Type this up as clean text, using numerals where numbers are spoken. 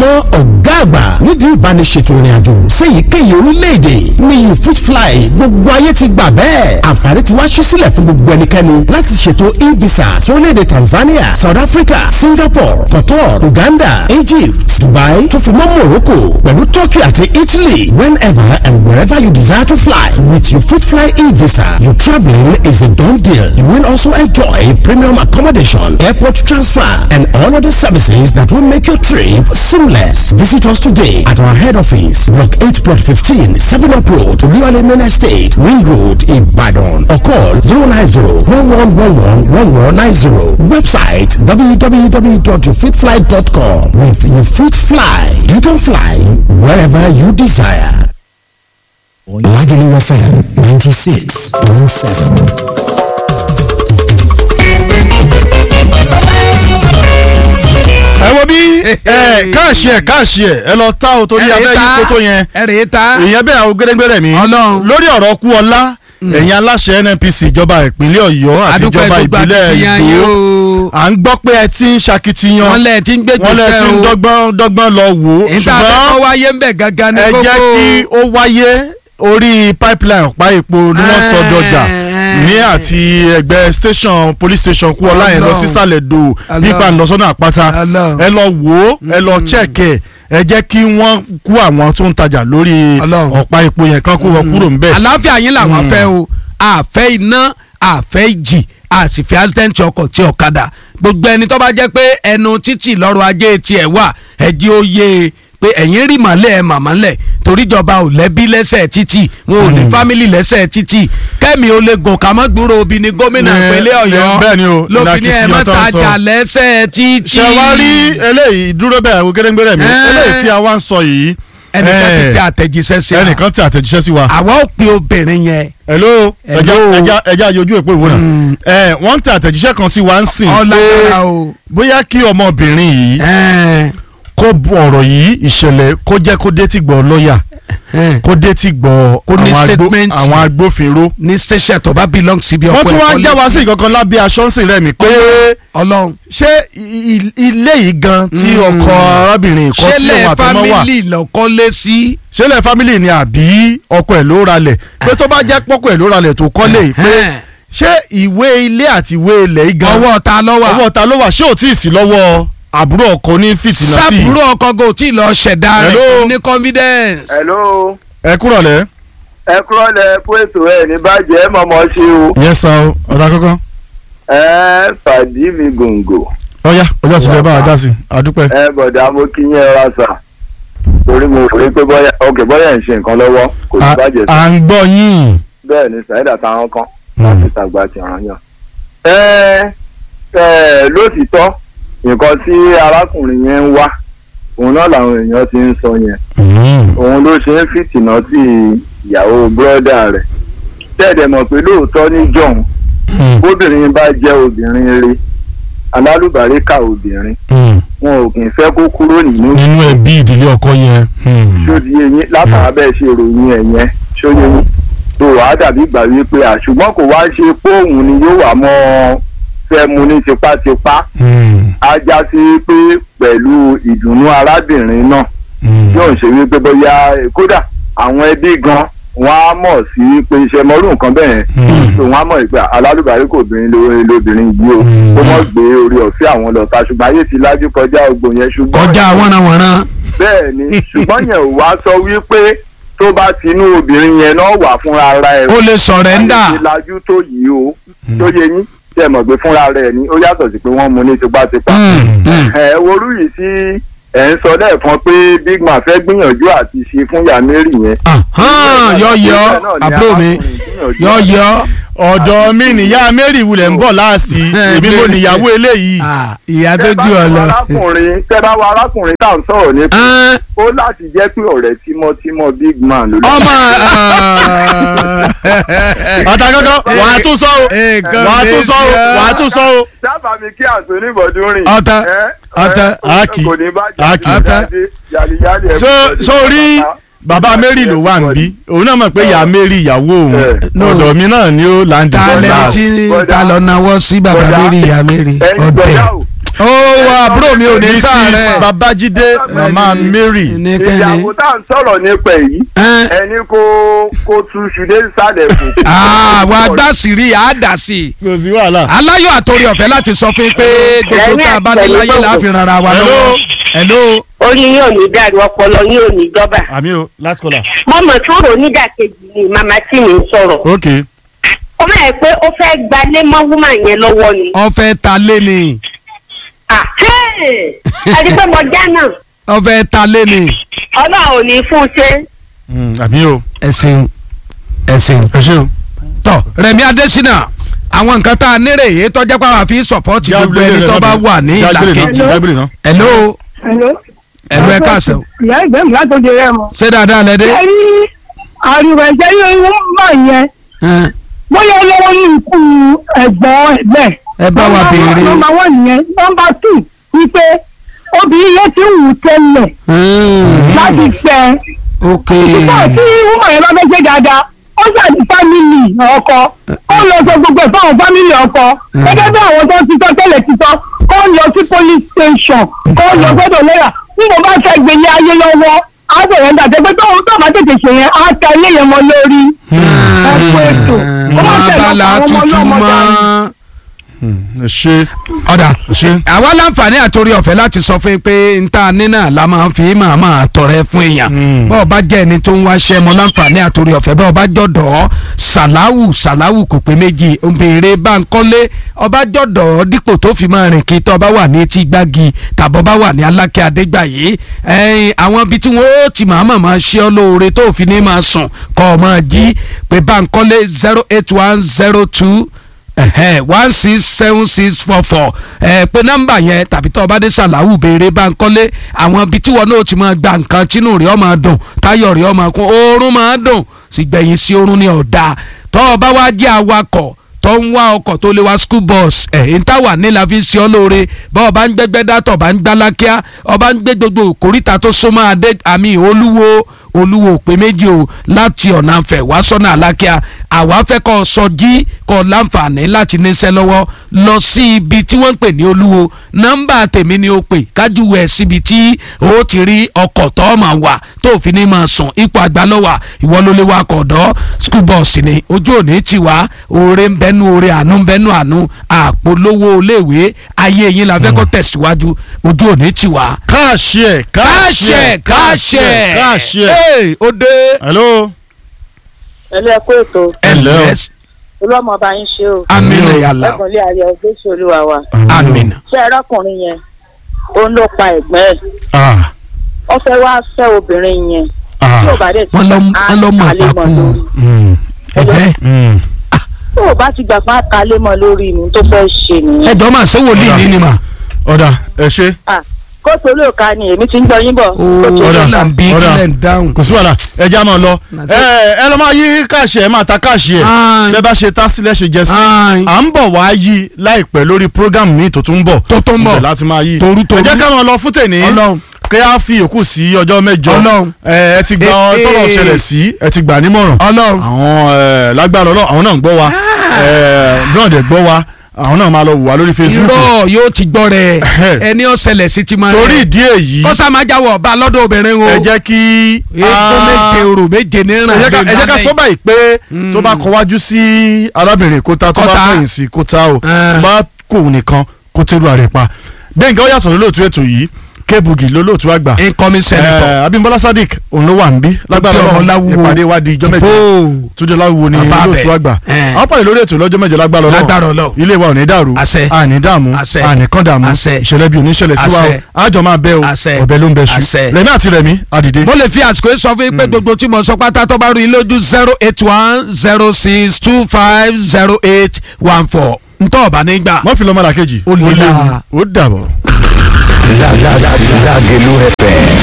àwọn ọ̀gá àgbà nídìí ìbániṣètò ìrìnàjò séyìíkéyìí orílẹ̀-èdè ní you fit fly gbogbo ayé ti gbà bẹ́ẹ̀. àǹfààní ti wá ṣí sílẹ̀ fún gbogbo ẹnikẹ́ni láti ṣètò e-visa sórílẹ̀-èdè Tanzania, South Africa, Singapore, Qatar, Uganda, Egypt, Dubai tó fi mọ́ Morocco pẹ̀lú Turkey àti Italy whenever and wherever you desire to fly with you fit fly e-visa. Your travelling is a done deal. You will also enjoy premium accommodation, airport transfer, and all other services that will make your trip seamless. Visit us today at our head office, Block 8, Plot 15, 7 Up Road, Riole Main Estate, Ring Road, Ibadan, or call 090-1111-1190. Website www.yourfitfly.com. With You Fit Fly, you can fly wherever you desire. Lagelu FM 96.7. ẹ wo bí káàṣì ẹ lọ tá o torí abẹ́ yìí kó tó yẹn ìyẹn bẹ́ẹ̀ àwọn gẹ́gẹ́rẹ́ mi lórí ọ̀rọ̀ kú ọlá ẹ̀yin aláṣẹ NNPC ìjọba ìpínlẹ̀ Ọ̀yọ́ àti ìjọba ìbílẹ̀ Ìgbò à ń gbọ́ pé ẹ ti ń ṣakitiyan wọ́n lẹ ti ń dọ́gbọ́n lọ wò ó ṣùgbọ́n ẹ jẹ́ kí ó wáyé orí pipeline ọ̀pá epo ni wọ́n sọ dọjà ní àti ẹgbẹ́ station police station kú ọlá yẹn lọ sísàlẹ̀ do nípa ńlọsọ́nà àpáta ẹ lọ wò ó ẹ lọ check ẹ jẹ́ kí wọ́n kú àwọn tó ń tajà lórí ọ̀pá epo yẹn kan kó wọ́n kúrò ńbẹ̀. àlàáfíà yín làwọn fẹ́ o àfẹ́ iná àfẹ́ ìjì àsìfẹ́ altẹ́ǹtì ọkọ̀ tí ọ̀kadà gbogbo ẹni tó bá jẹ́ pé ẹnu títì lọ́rọ̀ ajé tiẹ̀ wà ẹ̀jẹ̀ oyè pé ẹ̀yin rí màlẹ́ ẹ̀ màmálẹ̀ toríjọba ò lẹ́bí lẹ́sẹ̀ títì wọn ò ní fámìlì lẹ́sẹ̀ títì kẹ́mi ò lè gùn ká mọ́ gbúrò obì ní gómìnà ìpínlẹ̀ Ọ̀yọ́ lófin ní ẹ̀ mọ́ tajà lẹ́sẹ̀ títì. ṣẹwárí eléyìí dúró bẹ́ẹ̀ wo gẹ́gẹ́ mi eléyìí tí a wá ń sọ yìí. ẹnìkan ti tẹ àtẹ̀jíṣẹ́ sí wa ẹnìkan tẹ àtẹ̀jíṣẹ́ sí wa. àwa ò pe obìnrin yẹn. hello ẹja àyọjú èpo ìwé náà wọ́n ń tẹ àtẹ̀jíṣẹ́ kan sí wa ń sìn pé bóyá kí ọmọbìnrin yìí kó bu ọ̀rọ̀ yìí ìṣẹ̀lẹ̀ kó jẹ́ kó dé tí gbọ́ lọ́ọ̀yà kó dé tí gbọ́ àwọn agbófinró ní station tó bá belong síbi ọ̀pọ̀ ẹ̀kọ́ lẹ́sìn. wọ́n tún wá já wa sí ìkankan lábẹ́ aṣọ ń sìn rẹ̀ mí pé ṣé ilé yìí gan tí ọkọ arábìnrin ìkọ́ tí òun àtọmọ wà ṣẹlẹ̀ fámìlì lọ́kọ́lé sí. ṣẹlẹ̀ fámìlì ni àbí ọkọ ẹ̀ ló ralẹ̀ pé tó bá jẹ́ pọ́kọ ẹ̀ ló ralẹ̀ tó kọ́lé yìí pé ṣé ìwé ilé àti ìwé ilẹ̀ yìí gan ọwọ́ ta ló wà ṣé ò tí ì sí lọ́wọ́ àbúrò ọkọ ní fìtínà sí i. sábúrò ọkọ gò tí ì lọ ṣẹ̀dá rẹ̀ ní confidence. hello. ẹ kúrọ̀lẹ́. fún ètò ẹ̀ ní bàjẹ́ mọ̀mọ́ ṣe o. yes sir ọ̀dà kankan. fàdí mi gòǹgò. ọjà sílẹ̀ bá a dá sí àdúpẹ́. bọ̀dà mo kí yín ra sà torí mo rí pé bọ́yà ń ṣe nǹkan lọ́wọ́ kò sí bàjẹ́ sí. à ń gbọ́ yín. bẹ́ẹ̀ ni sàídà táwọn kan láti tàgbà ti ràn yàn. lótìtọ́ nǹkan tí arákùnrin yẹn ń wá òun náà làwọn èèyàn ti ń sọ yẹn òun ló ṣe ń fìtìnà sí ìyàwó bírọ́dà rẹ̀ tẹ́ẹ̀dẹ̀ mọ̀ pé lóòótọ́ ní jọ̀hún bóbìnrin bá jẹ́ obìnrin rí alálùbáríkà obìnrin wọn ò kì í fẹ́ kó kúrò nínú ẹbí ìdílé ọkọ yẹn. ṣódi eyín látara bẹ́ẹ̀ ṣe ròyìn ẹ̀ yẹn ṣóyè yín tó wàá dàbí ìgbà wípé àṣùgbọ́n kò wá ṣe pé òun ni yóò wà mọ́ fẹ́ mu ní tipátipá á já sí pé pẹ̀lú ìdùnnú arábìnrin náà yóò ṣe wípé bóyá kódà àwọn ẹbí gan wọn á mọ̀ sí pé iṣẹ́ mọ́rú nǹkan bẹ́ẹ̀ tó wọn á mọ̀ ìgbà alálùbáríkà obìnrin lóbìnrin yìí o kó mọ̀ gbé orí ọ̀fẹ́ àwọn lọ́ta ṣùgbọ́n ayé ti lájú kọjá ogbò yẹn ṣùgbọ́n kọjá wọ́nàwọ́nà. bẹ́ẹ̀ ni ṣùgbọ́n yẹn ò wá sọ wípé tó bá tinú obìnrin yẹn náà wà fúnra ara ẹ̀ ó lè sọ̀rẹ́ńdà ayé ti lájú tó yìí o tó yẹ yín tẹ mọ̀ pé fúnra rẹ̀ ni ó yàtọ̀ sí pé wọ́n mú ní tipátipá. worú yìí tí ẹ̀ ń sọ lẹ́ẹ̀kan pé big man fẹ́ gbìyànjú àti ṣe fún Yamiri yẹn. yọ àbúrò mi yọ. ọ̀dọ̀ mi nìyá Mary wulẹ̀ ń bọ̀ láàsì èmi mo níyàwó eléyìí. ìyá tó jù ọ lọ. tẹ́ bá wa arákùnrin tá à ń sọ̀rọ̀ nípa ó láti jẹ́ pé ọ̀rẹ́ tímọ́tímọ́ big man ló lọ. ọmọ ọ̀tà kankan wàá tún sọ o. dábàá mi kí Anthony Bọ̀dún rìn. ọ̀tà àkì kò ní bàjẹ́ jáde yàlíyàlí ẹ̀. sórí bàbá Mary ló wà níbí òun náà mọ̀ pé ìyá Mary ìyàwó òun ọ̀dọ̀ mi náà ni ó láǹdì sọ́dà. ta lọ náwó sí bàbá Mary ìyá Mary ọ̀dẹ̀ ó wà àbúrò mi ò ní sáà rẹ. Mrs. Babájídé mama Mary. ìyàwó tá à ń sọ̀rọ̀ nípa èyí ẹni kó tu ṣùdé sálẹ̀ fún. àwọn agbásìrí àdásì. kò sí wàhálà. aláyọ̀ àtòrí ọ̀fẹ́ láti sọ fún pé gbogbo tá a bá dé láyé láàfin rárá wa lọ́wọ́. hello. orí yóò ní dàrú ọpọlọ yóò ní jọba. àmì o last caller. mo mọ̀ tó rò nídàkejì ni màmá tí mi ń sọ̀rọ̀. ok. ó máa yẹ pé ó fẹ́ gbalé mọ́ wúmà yẹn lọ́wọ́ ni. ó fẹ́ ta lé ni. àti pé mo já náà. ó fẹ́ ta lé ni. ọlọ́run ò ní fún un ṣe. àmì o. ẹ̀sìn. ẹ ṣe o. tọ Rẹ̀mí Adésínà àwọn nǹkan tá a nírè yìí tọ́jà pé àwọn àfi sọ̀pọ́tì gbogbo ẹni tó bá wà ní ìlà kejì. hello. ẹ̀lú ẹ̀ káàsẹ̀. ìyá ìgbẹ́mù látòjò rẹ̀ mọ́. ṣé dáadáa lẹ́dẹ́. ẹ rí àríwá ẹ̀jẹ̀ yóò mọ̀ yẹn. bóyá olówó ní ikú ẹ̀gbọ́n ẹ̀gbẹ́. ẹ bá wa béèrè. nọ́mbà one nìyẹn. nọ́mbà two wípé obìnrin yẹn ti wù tẹ́lẹ̀ láti fẹ́. ok. nígbà tí wúmọ̀ yẹn bá fẹ́ ṣe dáadáa ó ṣàdí fámìlì ọkọ ó lọ sọ gbogbo ẹ̀ fáwọn fámìlì ọkọ gẹ́gẹ́ bí àwọn tó ti sọ tẹ́lẹ̀ ti sọ kó lọ sí police station kó lọ gbọ́dọ̀ lẹ́yà bí mo bá fẹ́ gbélé ayé lọ́wọ́ á bẹ̀rẹ̀ nígbà tó tó bá tètè ṣe yẹn á ta ilé yẹn mọ́ lórí ẹ̀kọ́ ètò ó máa tẹ̀lé àwọn ọmọ ọlọ́mọ dání. ṣe ọ̀dà àwa láǹfààní àtòrí ọ̀fẹ́ láti sọ fún yín pé nta nínà la máa ń fi máa tọrẹ fún èèyàn bọ́ọ̀ bá jẹ́ ẹni tó ń wáṣẹ́ mọ́ láǹfààní àtòrí ọ̀fẹ́ bọ́ọ̀ bá jọ̀dọ̀ sàláwù kò pé méjì òǹbèrè Bánkọ́lé ọba jọ̀dọ̀ dípò tó fi máa rìn kí tó ọba wà ní etí gbági tàbọ̀ bá wà ní Alákẹ́ Adégbàyé àwọn ibi tí wọ́n ó ti máa ṣe ọ́ lóore tó fi ní máa sùn kọ́ ọ máa jí pé Bánkọ́lé 08102 167644 pé nọ́mbà yẹn tàbí tó o bá dé Sàláwù béèrè Bánkọ́lé àwọn ibi tí wọn náà ti máa gba nǹkan tínú rẹ̀ ó máa dùn táyọ̀ rẹ̀ ó máa kún oorun máa dùn sì gbẹ̀yìn sí oorun ní ọ̀dà tó o bá wá jẹ́ awakọ̀ tó ń wá ọkọ̀ tó lè wá school bus ń táwà nílà fi ṣe ọ́ lóore bá ọba ń gbẹ́gbẹ́ dátọ̀ ọba ń gbálákíá ọba ń gbé gbogbo kòríta tó súnmọ́ adé àmì olúwo pé méjì o láti ọ̀nà àfẹ́ wá sọ́nà Alákíá àwa fẹ́ kọ́ sọjí kọ́ láǹfààní láti níṣẹ́ lọ́wọ́ lọ sí ibi tí wọ́n ń pè ní olúwo nọ́mbà tèmi ni ó pè kájú ẹ̀ síbi tí ó ti rí ọkọ̀ tó máa wà tó fi ní máa sùn ipò àgbàlọ́wà ìwọ ló lè wá ọkọ̀ ọ̀dọ́ school bus ni ojú òní ti wá oore ń bẹnu oore àánú ń bẹnu àánú àpolówó iléèwé ayé yín la fẹ́ kọ́ tẹ̀síwájú ojú òní ti wá. káàṣẹ ó dé. hello. ẹkú ètò. olúwàmọ̀ bá yín ṣe o. amina yàlla. ẹkùnlé ayé ọgbẹ́sọ̀ olúwa wa. amina. ṣé ẹrọkùnrin yẹn òun ló pa ẹ̀gbẹ́ ẹ̀. ó fẹ́ wá fẹ́ obìnrin yẹn. tí ò bá dé tí wọ́n lọ mọ̀ àpapọ̀ ẹgbẹ́. tí ò bá ti gbà fún àkàlẹ́mọ̀ lórí inú tó fẹ́ ṣe nìyẹn. ẹjọ́ máa ṣé wòlíì ní ni mà. ọ̀dà ẹ ṣe. kó torí òka ni èmi ti ń gbọ́ yín bọ̀. ọ̀dà bí kílẹ̀ ń dáhùn. kò sí wàhálà ẹ já máa lọ ẹ lọ máa yí káàṣì ẹ máa ta káàṣì ẹ bẹ́ẹ̀ bá ṣe tá sílẹ̀ ṣe jẹ sí à ń bọ̀ wá yí láìpẹ́ lórí program míì tó tún ń bọ̀ ibẹ̀ láti máa yí ẹ jẹ́ ká máa lọ fún tèmi kí a fi òkú sí ọjọ́ mẹ́jọ ẹ ti gba tọ́lọ̀ ṣẹlẹ̀ sí ẹ ti gbà nímọ̀ràn àwọn lágbára Ọlọ́run àwọn náà ń gbọ́ wa náà dẹ̀ gbọ́ wa àwọn náà máa lọ wò wá lórí Facebook. irọ́ yóò ti gbọ́ rẹ̀ ẹni ọ̀sẹ̀lẹ̀ sí ti máa rẹ̀. torí ìdí èyí. kọ́sà máa jáwọ́ ọba lọ́dọ̀ obìnrin o. ẹ jẹ́ kí. ètò méje orò méje ní ìrìn àjò ẹ jẹ́ ká sọ báyìí pé tó bá kọ wájú sí arábìnrin kóta tó bá kọ̀yìn sí kóta o tó bá kò nìkan kó tẹ́lu àrẹ̀ pa. Gbẹ̀ngà ó yàtọ̀ lólóòtú ètò yìí Kébugi lólóòtú àgbà. incoming senator. Abímbọ́lá Sadiq òun ló wà níbí lágbára Ọlọ́run ìpàdé wa di ijọ́ mẹ́jọ Túndé Láwùwò ni lólóòtú àgbà. àwọn pàdé lórí ètò lọ́jọ́ mẹ́jọ lágbára Ọlọ́run ilé wa ò ní dàrú àní dààmú àní kan dààmú ìṣẹ̀lẹ̀ bí oníṣẹ̀lẹ̀ sí wa o àjọ máa bẹ́ o ọ̀bẹ ló ń bẹ ṣu Rẹ̀mí àti Rẹ̀mí àdìdé. mo lè fi àsìkò sọ fún yín pé gbogbo tí mo sọ pátá tó bá rí lójú 08106250814 ntọ́ ọ̀bà nígbà. wọ́n fi lọ́mọdà kejì ó lè la ó dàbọ̀. Lágelú FM.